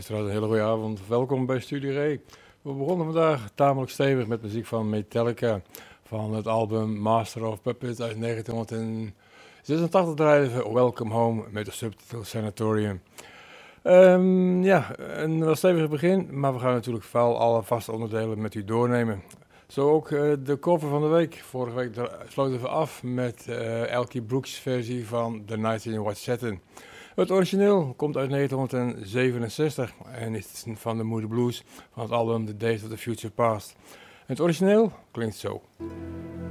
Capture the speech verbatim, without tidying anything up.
Luisteraars, een hele goede avond. Welkom bij Studio Ray. We begonnen vandaag tamelijk stevig met muziek van Metallica van het album Master of Puppets uit negentien zesentachtig draaiden we Welcome Home met de subtitel Sanatorium. Um, ja, een wel stevig begin, maar we gaan natuurlijk vooral alle vaste onderdelen met u doornemen. Zo ook uh, de cover van de week. Vorige week sloten we af met uh, Elkie Brooks versie van The Night in White Satin. Het origineel komt uit negentien zevenenzestig en is van de Moody Blues van het album The Days of the Future Past. Het origineel klinkt zo.